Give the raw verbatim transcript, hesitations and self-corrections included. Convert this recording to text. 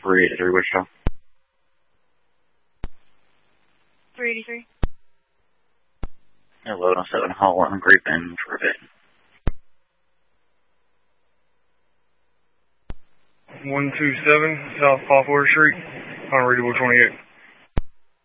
three eighty-three Wichita. three eighty-three. Hello, oh seven Holland, Great Bend, Rivet. one two seven South Poplar Street, on Readable twenty-eight.